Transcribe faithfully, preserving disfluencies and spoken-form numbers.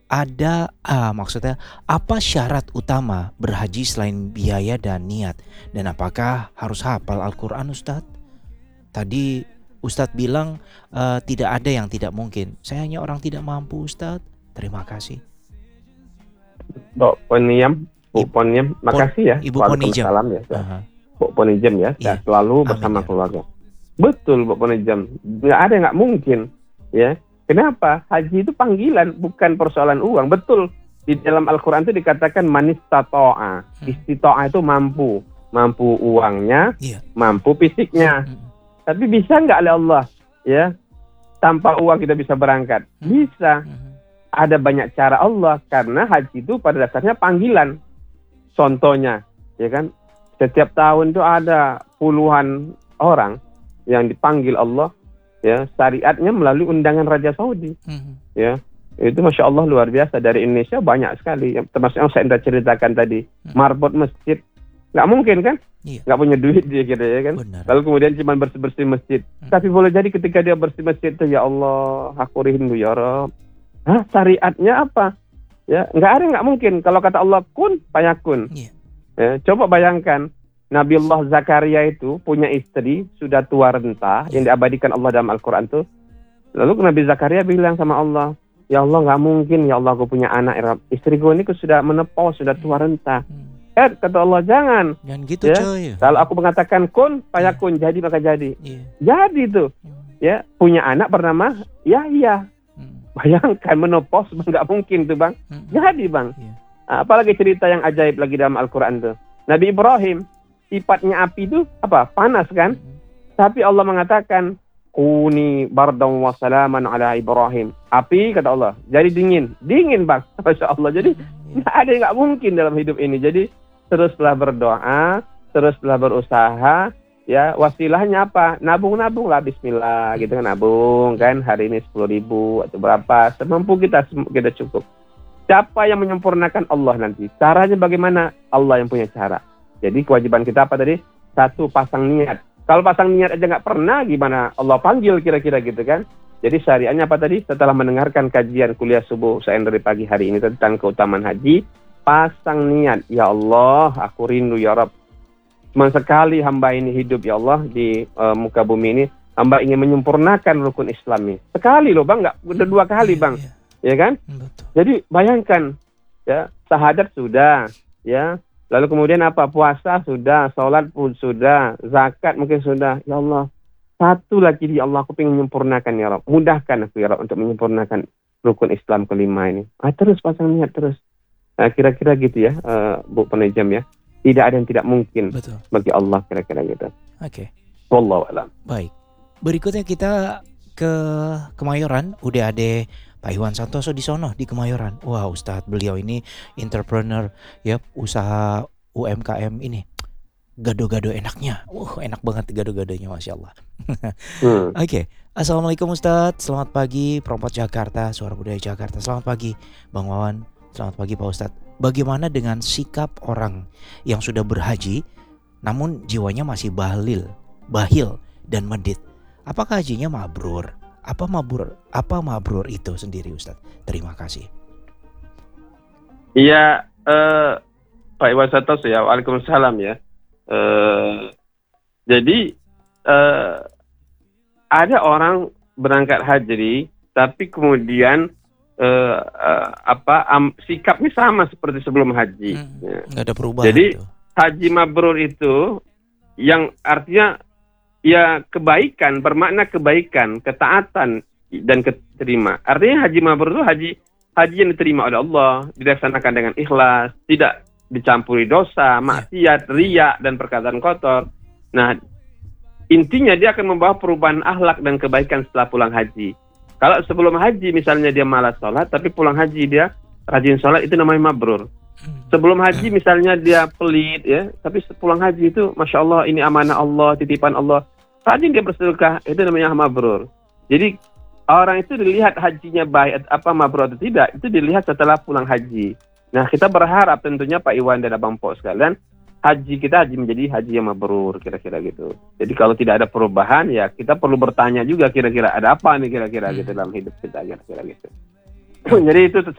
ada ah, maksudnya apa syarat utama berhaji selain biaya dan niat? Dan apakah harus hafal Al-Quran, Ustadz? Tadi Ustadz bilang uh, tidak ada yang tidak mungkin. Saya hanya orang tidak mampu, Ustadz. Terima kasih. Mbak Poniam, Bu Poniam, makasih ya. Ibu Ponijam. Waalaikumsalam ya. Uh-huh. Bu Ponijam ya, Iya. selalu Amin, bersama ya. keluarga. Betul Bu Ponijam, nggak ada yang nggak mungkin ya. Kenapa? Haji itu panggilan, bukan persoalan uang. Betul, di dalam Al-Quran itu dikatakan manistato'a. Hmm. Istito'a itu mampu. Mampu uangnya, Iya. mampu fisiknya. Hmm. Tapi bisa nggak oleh Allah ya, tanpa uang kita bisa berangkat? Bisa. Hmm. Ada banyak cara Allah, karena haji itu pada dasarnya panggilan. Contohnya, ya kan, setiap tahun itu ada puluhan orang yang dipanggil Allah, ya, syariatnya melalui undangan Raja Saudi, Hmm. ya, itu masya Allah luar biasa. Dari Indonesia banyak sekali, termasuk yang saya ceritakan tadi, Hmm. marbot masjid, nggak mungkin kan, Iya. nggak punya duit dia gitu ya kan. Benar. Lalu kemudian cuma bersih-bersih masjid. Hmm. Tapi boleh jadi ketika dia bersih masjid itu, ya Allah, aku rindu ya Rabb. Hah, syariatnya apa? Ya, nggak ada, nggak mungkin. Kalau kata Allah kun, fayakun. Iya. Ya, coba bayangkan, Nabi Allah Zakaria itu punya istri sudah tua renta, yang diabadikan Allah dalam Al-Quran itu. Lalu Nabi Zakaria bilang sama Allah, ya Allah, nggak mungkin ya Allah aku punya anak. Ya Rabb. Istriku ini sudah menopause, sudah tua renta. Hmm. Eh, kata Allah, jangan. Jangan gitu, Ya. coy. Kalau aku mengatakan kun, fayakun, jadi maka jadi. Iya. Jadi tuh, Hmm. ya, punya anak bernama Yahya. Hmm. Bayangkan menopause, nggak mungkin tuh bang. Hmm. Jadi bang, Iya. apalagi cerita yang ajaib lagi dalam Al-Quran tuh. Nabi Ibrahim, sifatnya api itu apa? Panas kan? Hmm. Tapi Allah mengatakan, kuni bardam wa salaman ala Ibrahim. Api, kata Allah, jadi dingin. Dingin bang, Masya Allah. Jadi Iya. nggak ada yang nggak mungkin dalam hidup ini. Jadi teruslah berdoa, teruslah berusaha. Ya, wasilahnya apa? Nabung-nabung lah, bismillah, gitu kan, nabung kan, hari ini sepuluh ribu atau berapa, semampu kita, kita cukup. Siapa yang menyempurnakan? Allah nanti. Caranya bagaimana? Allah yang punya cara. Jadi kewajiban kita apa tadi? Satu, pasang niat. Kalau pasang niat aja nggak pernah, gimana Allah panggil kira-kira gitu kan? Jadi syariatnya apa tadi? Setelah mendengarkan kajian kuliah subuh saya dari pagi hari ini tentang keutamaan haji, pasang niat. Ya Allah, aku rindu ya Rabb. Cuma sekali hamba ini hidup ya Allah di uh, muka bumi ini, hamba ingin menyempurnakan rukun Islam ini. Sekali loh bang, nggak udah dua kali bang, Iya. ya kan? Betul. Jadi bayangkan, ya, syahadat sudah, ya, lalu kemudian apa? Puasa sudah, sholat pun sudah, zakat mungkin sudah. Ya Allah, satu lagi ya Allah, aku ingin menyempurnakan ya Rabb. Mudahkan aku ya Rabb untuk menyempurnakan rukun Islam kelima ini. Ah, terus pasang niat terus. Nah, kira-kira gitu ya, uh, Bu Penejam ya. Tidak ada yang tidak mungkin Betul. bagi Allah, kira-kira gitu. Oke. Wallahu a'lam. Baik. Berikutnya kita ke Kemayoran. Udah ada Pak Iwan Santoso di sono di Kemayoran. Wah, Ustadz, beliau ini entrepreneur ya, usaha U M K M ini. Gado-gado enaknya. Wah, enak banget gado-gadonya, Masya Allah. Hmm. Oke. Assalamualaikum Ustadz. Selamat pagi Perompat Jakarta, Suara Budaya Jakarta. Selamat pagi Bang Wawan. Selamat pagi Pak Ustadz. Bagaimana dengan sikap orang yang sudah berhaji namun jiwanya masih bahlil, bahil dan medit? Apakah hajinya mabrur? Apa mabrur? Apa mabrur itu sendiri Ustadz? Terima kasih. Iya, eh, Pak Iwan Santoso ya, waalaikumsalam ya. Eh, jadi eh, ada orang berangkat haji, tapi kemudian eh, eh, apa am, sikapnya sama seperti sebelum haji. Hmm, Ya. nggak ada perubahan. Jadi tuh. haji mabrur itu yang artinya ya kebaikan, bermakna kebaikan, ketaatan dan keterima. Artinya haji mabrur itu haji haji yang diterima oleh Allah, dilaksanakan dengan ikhlas, tidak dicampuri dosa, maksiat, riya dan perkataan kotor. Nah, intinya dia akan membawa perubahan akhlak dan kebaikan setelah pulang haji. Kalau sebelum haji misalnya dia malas sholat, tapi pulang haji dia rajin sholat, itu namanya mabrur. Sebelum haji misalnya dia pelit ya, tapi pulang haji itu Masya Allah, ini amanah Allah, titipan Allah, rajin dia bersedekah, itu namanya mabrur. Jadi orang itu dilihat hajinya baik apa mabrur atau tidak, itu dilihat setelah pulang haji. Nah, kita berharap tentunya Pak Iwan dan Abang Pok sekalian, haji kita haji menjadi haji yang mabrur, kira-kira gitu. Jadi kalau tidak ada perubahan, ya kita perlu bertanya juga kira-kira ada apa nih kira-kira gitu dalam hidup kita, kira-kira gitu. Jadi itu